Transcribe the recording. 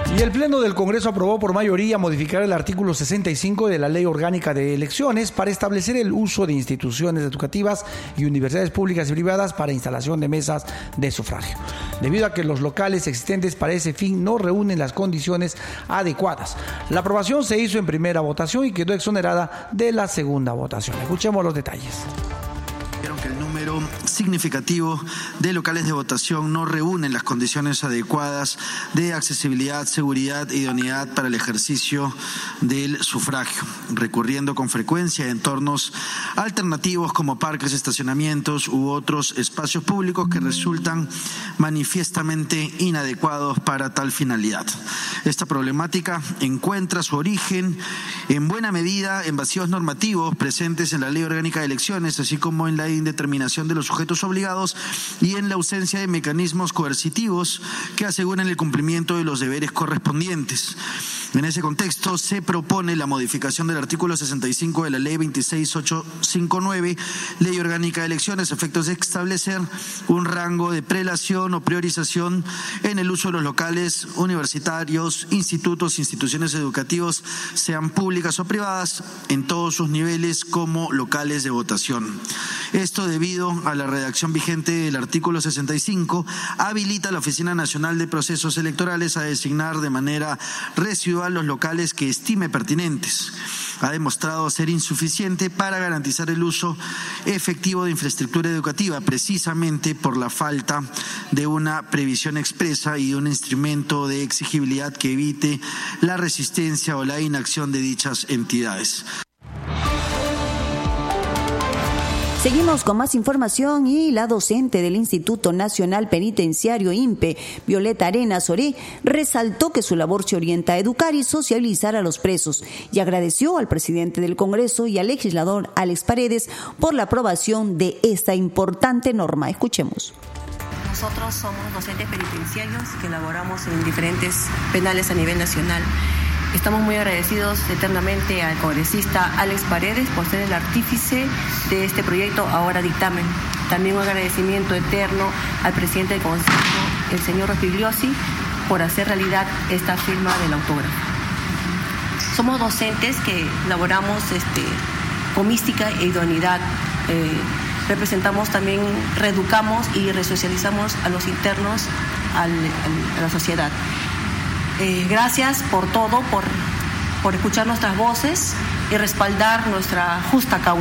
Y el Pleno del Congreso aprobó por mayoría modificar el artículo 65 de la Ley Orgánica de Elecciones para establecer el uso de instituciones educativas y universidades públicas y privadas para instalación de mesas de sufragio, debido a que los locales existentes para ese fin no reúnen las condiciones adecuadas. La aprobación se hizo en primera votación y quedó exonerada de la segunda votación. Escuchemos los detalles. Que el número significativo de locales de votación no reúnen las condiciones adecuadas de accesibilidad, seguridad e idoneidad para el ejercicio del sufragio, recurriendo con frecuencia a entornos alternativos como parques, estacionamientos u otros espacios públicos que resultan manifiestamente inadecuados para tal finalidad. Esta problemática encuentra su origen en buena medida en vacíos normativos presentes en la Ley Orgánica de Elecciones, así como en la indeterminación de los sujetos obligados y en la ausencia de mecanismos coercitivos que aseguren el cumplimiento de los deberes correspondientes. En ese contexto, se propone la modificación del artículo 65 de la Ley 26859, Ley Orgánica de Elecciones, a efectos de establecer un rango de prelación o priorización en el uso de los locales universitarios, institutos, instituciones educativas, sean públicas o privadas, en todos sus niveles como locales de votación. Esto debido a la redacción vigente del artículo 65, habilita a la Oficina Nacional de Procesos Electorales a designar de manera residual los locales que estime pertinentes. Ha demostrado ser insuficiente para garantizar el uso efectivo de infraestructura educativa, precisamente por la falta de una previsión expresa y de un instrumento de exigibilidad que evite la resistencia o la inacción de dichas entidades. Seguimos con más información y la docente del Instituto Nacional Penitenciario INPE, Violeta Arenas Oré, resaltó que su labor se orienta a educar y socializar a los presos y agradeció al presidente del Congreso y al legislador Alex Paredes por la aprobación de esta importante norma. Escuchemos. Nosotros somos docentes penitenciarios que laboramos en diferentes penales a nivel nacional. Estamos muy agradecidos eternamente al congresista Alex Paredes por ser el artífice de este proyecto, ahora dictamen. También un agradecimiento eterno al presidente del Consejo, el señor Rospigliosi, por hacer realidad esta firma del autógrafo. Somos docentes que laboramos con mística e idoneidad. Representamos también, reeducamos y resocializamos a los internos a la sociedad. Gracias por todo, por escuchar nuestras voces y respaldar nuestra justa causa.